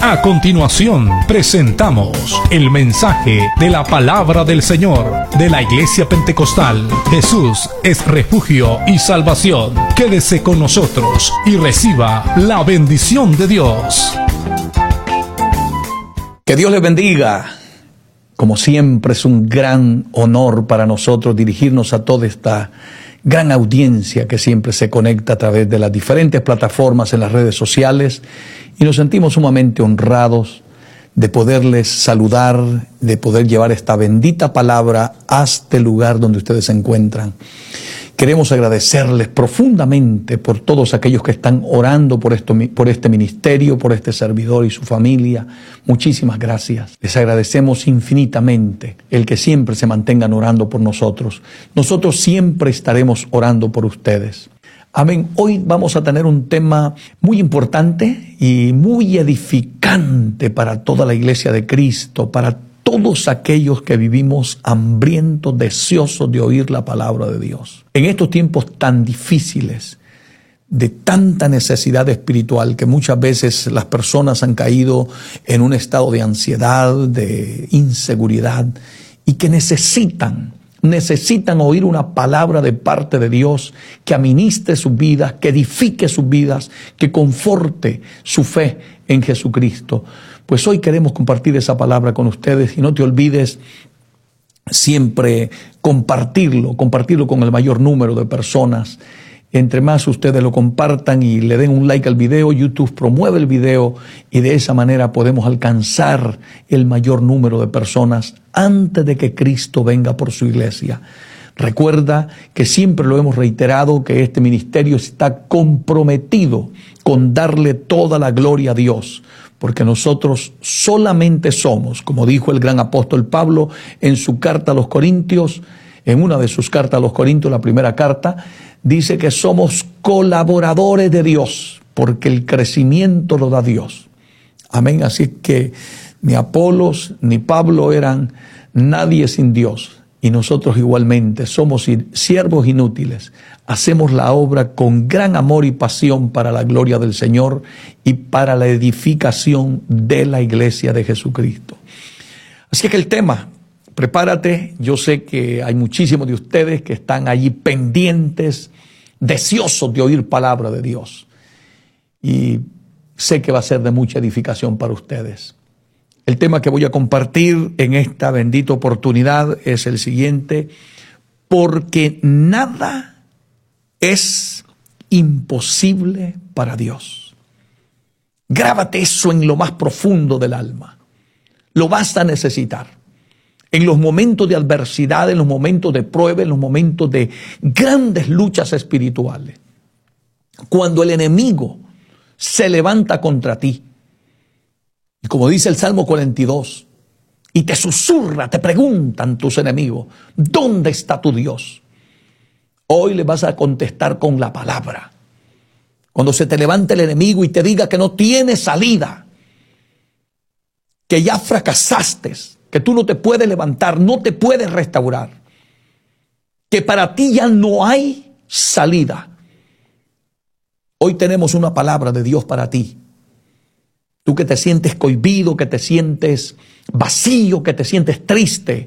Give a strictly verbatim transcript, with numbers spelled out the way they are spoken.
A continuación, presentamos el mensaje de la palabra del Señor de la Iglesia Pentecostal. Jesús es refugio y salvación. Quédese con nosotros y reciba la bendición de Dios. Que Dios les bendiga. Como siempre, es un gran honor para nosotros dirigirnos a toda esta gran audiencia que siempre se conecta a través de las diferentes plataformas en las redes sociales, y nos sentimos sumamente honrados de poderles saludar, de poder llevar esta bendita palabra hasta el lugar donde ustedes se encuentran. Queremos agradecerles profundamente por todos aquellos que están orando por esto, por este ministerio, por este servidor y su familia. Muchísimas gracias. Les agradecemos infinitamente el que siempre se mantengan orando por nosotros. Nosotros siempre estaremos orando por ustedes. Amén. Hoy vamos a tener un tema muy importante y muy edificante para toda la Iglesia de Cristo, para todos aquellos que vivimos hambrientos, deseosos de oír la palabra de Dios. En estos tiempos tan difíciles, de tanta necesidad espiritual, que muchas veces las personas han caído en un estado de ansiedad, de inseguridad, y que necesitan, necesitan oír una palabra de parte de Dios que administre sus vidas, que edifique sus vidas, que conforte su fe en Jesucristo. Pues hoy queremos compartir esa palabra con ustedes, y no te olvides siempre compartirlo, compartirlo con el mayor número de personas. Entre más ustedes lo compartan y le den un like al video, YouTube promueve el video, y de esa manera podemos alcanzar el mayor número de personas antes de que Cristo venga por su iglesia. Recuerda que siempre lo hemos reiterado, que este ministerio está comprometido con darle toda la gloria a Dios, porque nosotros solamente somos, como dijo el gran apóstol Pablo en su carta a los Corintios, en una de sus cartas a los Corintios, la primera carta, dice que somos colaboradores de Dios, porque el crecimiento lo da Dios. Amén. Así que ni Apolos ni Pablo eran nadie sin Dios. Y nosotros igualmente somos siervos inútiles. Hacemos la obra con gran amor y pasión para la gloria del Señor y para la edificación de la iglesia de Jesucristo. Así que el tema, prepárate. Yo sé que hay muchísimos de ustedes que están allí pendientes, deseosos de oír palabra de Dios. Y sé que va a ser de mucha edificación para ustedes. El tema que voy a compartir en esta bendita oportunidad es el siguiente: porque nada es imposible para Dios. Grábate eso en lo más profundo del alma. Lo vas a necesitar. En los momentos de adversidad, en los momentos de prueba, en los momentos de grandes luchas espirituales. Cuando el enemigo se levanta contra ti, y como dice el Salmo cuarenta y dos, y te susurra, te preguntan tus enemigos, ¿dónde está tu Dios? Hoy le vas a contestar con la palabra. Cuando se te levante el enemigo y te diga que no tienes salida, que ya fracasaste, que tú no te puedes levantar, no te puedes restaurar, que para ti ya no hay salida, hoy tenemos una palabra de Dios para ti. Tú que te sientes cohibido, que te sientes vacío, que te sientes triste,